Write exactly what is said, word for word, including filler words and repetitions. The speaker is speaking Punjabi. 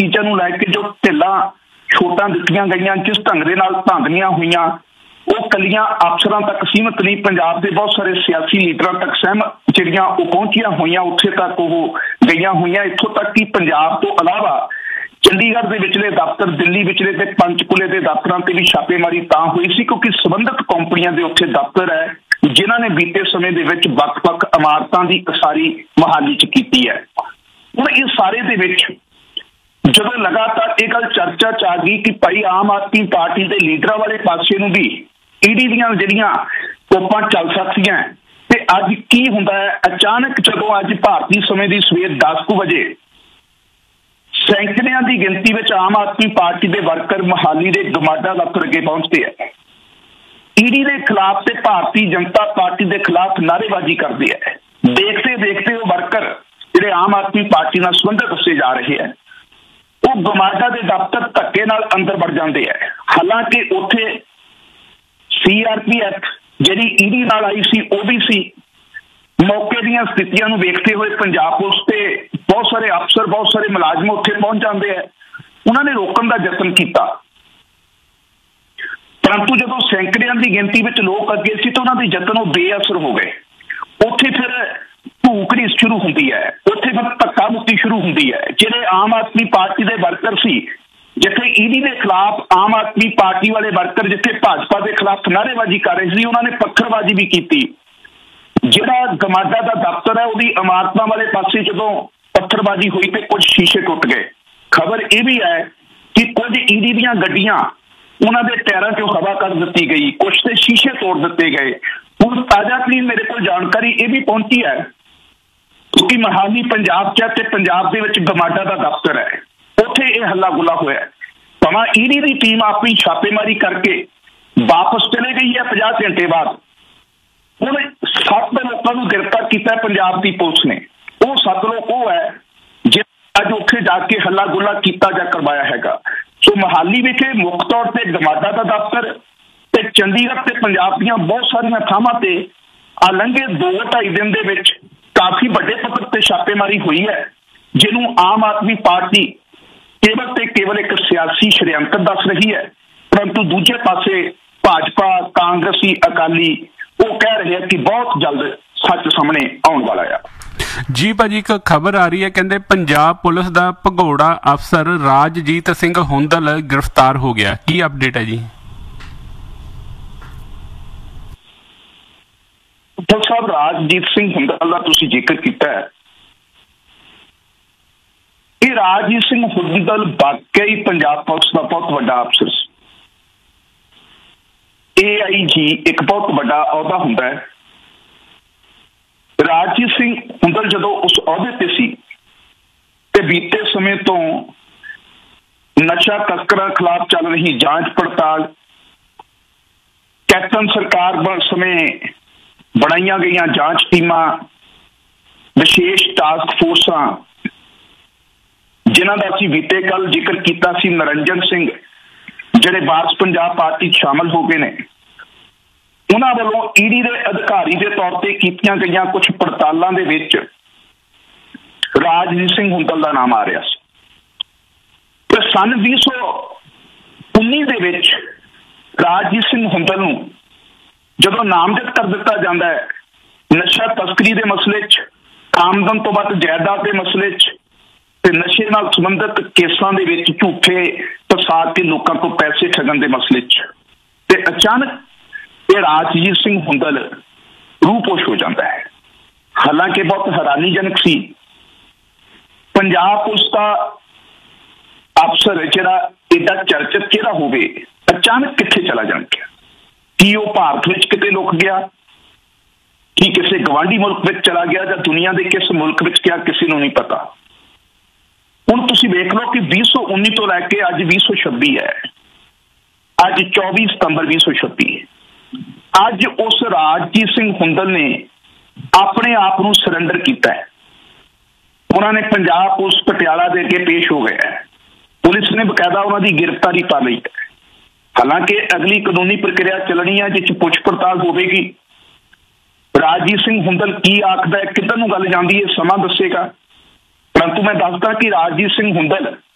ਚੀਜ਼ਾਂ ਨੂੰ ਲੈ ਕੇ ਜੋ ਢਿੱਲਾਂ ਛੋਟਾਂ ਦਿੱਤੀਆਂ ਗਈਆਂ, ਜਿਸ ਢੰਗ ਦੇ ਨਾਲ ਧਾਂਦਲੀਆਂ ਹੋਈਆਂ, ਉਹ ਕੱਲੀਆਂ ਅਫਸਰਾਂ ਤੱਕ ਸੀਮਤ ਨਹੀਂ, ਪੰਜਾਬ ਦੇ ਬਹੁਤ ਸਾਰੇ ਸਿਆਸੀ ਲੀਡਰਾਂ ਤੱਕ ਸਹਿਮ ਜਿਹੜੀਆਂ ਉਹ ਪਹੁੰਚੀਆਂ ਹੋਈਆਂ, ਉੱਥੇ ਤੱਕ ਉਹ ਗਈਆਂ ਹੋਈਆਂ। ਇੱਥੋਂ ਤੱਕ ਕਿ ਪੰਜਾਬ ਤੋਂ ਇਲਾਵਾ ਚੰਡੀਗੜ੍ਹ ਦੇ ਵਿਚਲੇ ਦਫ਼ਤਰ, ਦਿੱਲੀ ਵਿਚਲੇ ਤੇ ਪੰਚਕੂਲੇ ਦੇ ਦਫ਼ਤਰਾਂ ਤੇ ਵੀ ਛਾਪੇਮਾਰੀ ਤਾਂ ਹੋਈ ਸੀ ਕਿਉਂਕਿ ਸੰਬੰਧਿਤ ਕੰਪਨੀਆਂ ਦੇ ਉੱਥੇ ਦਫ਼ਤਰ ਹੈ ਜਿਨ੍ਹਾਂ ਨੇ ਬੀਤੇ ਸਮੇਂ ਦੇ ਵਿੱਚ ਵੱਖ-ਵੱਖ ਇਮਾਰਤਾਂ ਦੀ ਉਸਾਰੀ ਮੁਹਾਲੀ 'ਚ ਕੀਤੀ ਹੈ। ਹੁਣ ਇਹ ਸਾਰੇ ਦੇ ਵਿੱਚ ਜਦੋਂ ਲਗਾਤਾਰ ਇਹ ਗੱਲ ਚਰਚਾ 'ਚ ਆ ਗਈ ਕਿ ਭਾਈ ਆਮ ਆਦਮੀ ਪਾਰਟੀ ਦੇ ਲੀਡਰਾਂ ਵਾਲੇ ਪਾਸੇ ਨੂੰ ਵੀ ਈਡੀ ਦੀਆਂ ਜਿਹੜੀਆਂ ਤੋਪਾਂ ਚੱਲ ਸਕਦੀਆਂ, ਤੇ ਅੱਜ ਕੀ ਹੁੰਦਾ ਹੈ, ਅਚਾਨਕ ਜਦੋਂ ਅੱਜ ਭਾਰਤੀ ਸਮੇਂ ਦੀ ਸਵੇਰ ਦਸ ਕੁ ਵਜੇ ਸੈਂਕੜਿਆਂ ਦੀ ਗਿਣਤੀ ਵਿੱਚ ਆਮ ਆਦਮੀ ਪਾਰਟੀ ਦੇ ਵਰਕਰ ਮੁਹਾਲੀ ਦੇ ਗਮਾਡਾ ਦਫ਼ਤਰ ਅੱਗੇ ਪਹੁੰਚਦੇ ਆ, ਈਡੀ ਦੇ ਖਿਲਾਫ ਤੇ ਭਾਰਤੀ ਜਨਤਾ ਪਾਰਟੀ ਦੇ ਖਿਲਾਫ ਨਾਅਰੇਬਾਜ਼ੀ ਕਰਦੇ ਆ। ਦੇਖਦੇ ਦੇਖਦੇ ਉਹ ਵਰਕਰ ਜਿਹੜੇ ਆਮ ਆਦਮੀ ਪਾਰਟੀ ਨਾਲ ਸੰਬੰਧਿਤ ਦੱਸੇ ਜਾ ਰਹੇ ਆ, ਉਹ ਗਮਾਡਾ ਦੇ ਦਫ਼ਤਰ ਧੱਕੇ ਨਾਲ ਅੰਦਰ ਵੜ ਜਾਂਦੇ ਆ। ਹਾਲਾਂਕਿ ਉੱਥੇ ਸੀ ਆਰ ਪੀ ਐਫ ਜਿਹੜੀ ਈਡੀ ਨਾਲ ਆਈ ਸੀ ਉਹ ਵੀ ਸੀ। ਮੌਕੇ ਦੀਆਂ ਸਥਿਤੀਆਂ ਨੂੰ ਵੇਖਦੇ ਹੋਏ ਪੰਜਾਬ ਪੁਲਿਸ ਤੇ ਬਹੁਤ ਸਾਰੇ ਅਫਸਰ, ਬਹੁਤ ਸਾਰੇ ਮੁਲਾਜ਼ਮ ਉੱਥੇ ਪਹੁੰਚ ਜਾਂਦੇ ਆ। ਉਹਨਾਂ ਨੇ ਰੋਕਣ ਦਾ ਯਤਨ ਕੀਤਾ, ਪਰੰਤੂ ਜਦੋਂ ਸੈਂਕੜਿਆਂ ਦੀ ਗਿਣਤੀ ਵਿੱਚ ਲੋਕ ਅੱਗੇ ਸੀ ਤਾਂ ਉਹਨਾਂ ਦੇ ਯਤਨ ਉਹ ਬੇਅਸਰ ਹੋ ਗਏ। ਉੱਥੇ ਫਿਰ ਭੂਕੜੀ ਸ਼ੁਰੂ ਹੁੰਦੀ ਹੈ, ਉੱਥੇ ਫਿਰ ਧੱਕਾ ਮੁੱਕੀ ਸ਼ੁਰੂ ਹੁੰਦੀ ਹੈ। ਜਿਹੜੇ ਆਮ ਆਦਮੀ ਪਾਰਟੀ ਦੇ ਵਰਕਰ ਸੀ, ਜਿੱਥੇ ਈਡੀ ਦੇ ਖਿਲਾਫ ਆਮ ਆਦਮੀ ਪਾਰਟੀ ਵਾਲੇ ਵਰਕਰ ਜਿੱਥੇ ਭਾਜਪਾ ਦੇ ਖਿਲਾਫ ਨਾਅਰੇਬਾਜ਼ੀ ਕਰ ਰਹੇ ਸੀ, ਉਹਨਾਂ ਨੇ ਪੱਥਰਬਾਜ਼ੀ ਵੀ ਕੀਤੀ। ਜਿਹੜਾ ਗਮਾਡਾ ਦਾ ਦਫ਼ਤਰ ਹੈ ਉਹਦੀ ਇਮਾਰਤਾਂ ਵਾਲੇ ਪਾਸੇ ਜਦੋਂ ਪੱਥਰਬਾਜ਼ੀ ਹੋਈ ਤੇ ਕੁਝ ਸ਼ੀਸ਼ੇ ਟੁੱਟ ਗਏ। ਖਬਰ ਇਹ ਵੀ ਹੈ ਕਿ ਕੁਝ ਈਡੀ ਦੀਆਂ ਗੱਡੀਆਂ ਉਹਨਾਂ ਦੇ ਟਾਇਰਾਂ 'ਚੋਂ ਹਵਾ ਕੱਢ ਦਿੱਤੀ ਗਈ, ਕੁਝ ਤੇ ਸ਼ੀਸ਼ੇ ਤੋੜ ਦਿੱਤੇ ਗਏ। ਹੁਣ ਤਾਜ਼ਾ ਤਰੀਨ ਮੇਰੇ ਕੋਲ ਜਾਣਕਾਰੀ ਇਹ ਵੀ ਪਹੁੰਚੀ ਹੈ ਕਿਉਂਕਿ ਮੁਹਾਲੀ ਪੰਜਾਬ 'ਚ ਤੇ ਪੰਜਾਬ ਦੇ ਵਿੱਚ ਗਮਾਡਾ ਦਾ ਦਫ਼ਤਰ ਹੈ, ਉੱਥੇ ਇਹ ਹੱਲਾ ਗੁੱਲਾ ਹੋਇਆ। ਭਾਵੇਂ ਈਡੀ ਦੀ ਟੀਮ ਆਪਣੀ ਛਾਪੇਮਾਰੀ ਕਰਕੇ ਵਾਪਸ ਚਲੇ ਗਈ ਹੈ ਪੰਜਾਹ ਘੰਟੇ ਬਾਅਦ, ਹੁਣ ਸੱਤ ਲੋਕਾਂ ਨੂੰ ਗ੍ਰਿਫਤਾਰ ਕੀਤਾ ਪੰਜਾਬ ਦੀ ਪੁਲਿਸ ਨੇ। ਉਹ ਸੱਤ ਲੋਕ ਉਹ ਹੈ ਜਿਹੜੇ ਅੱਜ ਉੱਥੇ ਜਾ ਕੇ ਹੱਲਾ ਗੁੱਲਾ ਕੀਤਾ ਜਾਂ ਕਰਵਾਇਆ ਹੈਗਾ। ਸੋ ਮੁਹਾਲੀ ਵਿਖੇ ਮੁੱਖ ਤੌਰ ਤੇ ਗਮਾਡਾ ਦਾ ਦਫ਼ਤਰ ਤੇ ਚੰਡੀਗੜ੍ਹ ਤੇ ਪੰਜਾਬ ਦੀਆਂ ਬਹੁਤ ਸਾਰੀਆਂ ਥਾਵਾਂ ਤੇ ਆ ਲੰਘੇ ਦੋ ਢਾਈ ਦਿਨ ਦੇ ਵਿੱਚ ਕਾਫੀ ਵੱਡੇ ਪੱਧਰ ਤੇ ਛਾਪੇਮਾਰੀ ਹੋਈ ਹੈ, ਜਿਹਨੂੰ ਆਮ ਆਦਮੀ ਪਾਰਟੀ ਕੇਵਲ ਤੇ ਕੇਵਲ ਇੱਕ ਸਿਆਸੀ ਸ਼ਰਿਅੰਤਰ ਦੱਸ ਰਹੀ ਹੈ, ਪਰੰਤੂ ਦੂਜੇ ਪਾਸੇ ਭਾਜਪਾ, ਕਾਂਗਰਸੀ, ਅਕਾਲੀ ਉਹ ਕਹਿ ਰਹੇ ਆ ਕਿ ਬਹੁਤ ਜਲਦ ਸੱਚ ਸਾਹਮਣੇ ਆਉਣ ਵਾਲਾ ਆ। ਜੀ ਭਾਜੀ, ਇੱਕ ਖਬਰ ਆ ਰਹੀ ਹੈ, ਕਹਿੰਦੇ ਪੰਜਾਬ ਪੁਲਿਸ ਦਾ ਭਗੌੜਾ ਅਫਸਰ ਰਾਜਜੀਤ ਸਿੰਘ ਹੁੰਦਲ ਗ੍ਰਿਫਤਾਰ ਹੋ ਗਿਆ। ਕੀ ਅਪਡੇਟ ਹੈ ਜੀ? ਸਾਹਿਬ, ਰਾਜਜੀਤ ਸਿੰਘ ਹੁੰਦਲ ਦਾ ਤੁਸੀਂ ਜ਼ਿਕਰ ਕੀਤਾ ਹੈ, ਇਹ ਰਾਜਜੀਤ ਸਿੰਘ ਹੁੰਦਲ ਵਾਕਈ ਪੰਜਾਬ ਪੁਲਿਸ ਦਾ ਬਹੁਤ ਵੱਡਾ ਅਫਸਰ ਸੀ। ਏ ਆਈ ਜੀ ਇੱਕ ਬਹੁਤ ਵੱਡਾ ਅਹੁਦਾ ਹੁੰਦਾ ਹੈ। ਰਾਜਜੀਤ ਸਿੰਘ ਹੁੰਦਲ ਜਦੋਂ ਉਸ ਅਹੁਦੇ ਤੇ ਸੀ ਤੇ ਬੀਤੇ ਸਮੇਂ ਤੋਂ ਨਸ਼ਾ ਤਸਕਰਾਂ ਖਿਲਾਫ ਚੱਲ ਰਹੀ ਜਾਂਚ ਪੜਤਾਲ, ਕੈਪਟਨ ਸਰਕਾਰ ਸਮੇਂ ਬਣਾਈਆਂ ਗਈਆਂ ਜਾਂਚ ਟੀਮਾਂ, ਵਿਸ਼ੇਸ਼ ਟਾਸਕ ਫੋਰਸਾਂ ਜਿਨ੍ਹਾਂ ਦਾ ਅਸੀਂ ਬੀਤੇ ਕੱਲ ਜ਼ਿਕਰ ਕੀਤਾ ਸੀ, ਨਰਿੰਜਨ ਸਿੰਘ ਜਿਹੜੇ ਵਾਰਸ ਪੰਜਾਬ ਪਾਰਟੀ 'ਚ ਸ਼ਾਮਲ ਹੋ ਗਏ ਨੇ, ਉਹਨਾਂ ਵੱਲੋਂ ਈਡੀ ਦੇ ਅਧਿਕਾਰੀ ਦੇ ਤੌਰ ਤੇ ਕੀਤੀਆਂ ਗਈਆਂ ਕੁਝ ਪੜਤਾਲਾਂ ਦੇ ਵਿੱਚ ਰਾਜਜੀਤ ਸਿੰਘ ਹੁੰਦਲ ਦਾ ਨਾਮ ਆ ਰਿਹਾ ਸੀ। ਤੇ ਸੰਨ ਵੀਹ ਸੌ ਉੱਨੀ ਦੇ ਵਿੱਚ ਰਾਜਜੀਤ ਸਿੰਘ ਹੁੰਦਲ ਨੂੰ ਜਦੋਂ ਨਾਮਜ਼ਦ ਕਰ ਦਿੱਤਾ ਜਾਂਦਾ ਹੈ ਨਸ਼ਾ ਤਸਕਰੀ ਦੇ ਮਸਲੇ 'ਚ, ਆਮਦਨ ਤੋਂ ਵੱਧ ਜਾਇਦਾਦ ਦੇ ਮਸਲੇ 'ਚ ਤੇ ਨਸ਼ੇ ਨਾਲ ਸੰਬੰਧਿਤ ਕੇਸਾਂ ਦੇ ਵਿੱਚ ਝੂਠੇ ਫਸਾ ਕੇ ਲੋਕਾਂ ਤੋਂ ਪੈਸੇ ਠੱਗਣ ਦੇ ਮਸਲੇ 'ਚ, ਤੇ ਅਚਾਨਕ ਇਹ ਰਾਜਜੀਤ ਸਿੰਘ ਹੁੰਦਲ ਰੂਪੋਸ਼ ਹੋ ਜਾਂਦਾ ਹੈ। ਹਾਲਾਂਕਿ ਬਹੁਤ ਹੈਰਾਨੀਜਨਕ ਸੀ, ਪੰਜਾਬ ਪੁਲਿਸ ਦਾ ਅਫਸਰ ਜਿਹੜਾ ਏਡਾ ਚਰਚਿਤ ਕਿਹੜਾ ਹੋਵੇ, ਅਚਾਨਕ ਕਿੱਥੇ ਚਲਾ ਜਾਂਦਾ? ਕੀ ਉਹ ਭਾਰਤ ਵਿੱਚ ਕਿਤੇ ਲੁਕ ਗਿਆ, ਕੀ ਕਿਸੇ ਗਵਾਂਢੀ ਮੁਲਕ ਵਿੱਚ ਚਲਾ ਗਿਆ, ਜਾਂ ਦੁਨੀਆ ਦੇ ਕਿਸ ਮੁਲਕ ਵਿੱਚ ਗਿਆ, ਕਿਸੇ ਨੂੰ ਨਹੀਂ ਪਤਾ। ਹੁਣ ਤੁਸੀਂ ਵੇਖ ਲਓ ਕਿ ਵੀਹ ਸੌ ਉੱਨੀ ਤੋਂ ਲੈ ਕੇ ਅੱਜ ਵੀਹ ਸੌ ਛੱਬੀ ਹੈ, ਅੱਜ ਚੌਵੀ ਸਤੰਬਰ ਵੀਹ ਸੌ ਛੱਬੀ ਹੈ। ਅੱਜ ਉਸ ਰਾਜਜੀਤ ਸਿੰਘ ਹੁੰਦਲ ਨੇ ਆਪਣੇ ਆਪ ਨੂੰ ਸਰੈਂਡਰ ਕੀਤਾ ਹੈ। ਉਹਨਾਂ ਨੇ ਪੰਜਾਬ ਪੁਲਿਸ ਪਟਿਆਲਾ ਦੇ ਅੱਗੇ ਪੇਸ਼ ਹੋ ਗਏ ਹੈ। ਪੁਲਿਸ ਨੇ ਬਕਾਇਦਾ ਉਹਨਾਂ ਦੀ ਗ੍ਰਿਫਤਾਰੀ ਪਾ ਲਈ ਹੈ। ਹਾਲਾਂਕਿ ਅਗਲੀ ਕਾਨੂੰਨੀ ਪ੍ਰਕਿਰਿਆ ਚੱਲਣੀ ਹੈ ਜਿਸ 'ਚ ਪੁੱਛ ਪੜਤਾਲ ਹੋਵੇਗੀ। ਰਾਜਜੀਤ ਸਿੰਘ ਹੁੰਦਲ ਕੀ ਆਖਦਾ ਹੈ, ਕਿੱਧਰ ਨੂੰ ਗੱਲ ਜਾਂਦੀ ਹੈ, ਸਮਾਂ ਦੱਸੇਗਾ। ਪਰੰਤੂ ਮੈਂ ਦੱਸਦਾ ਕਿ ਰਾਜਜੀਤ ਸਿੰਘ ਹੁੰਦਲ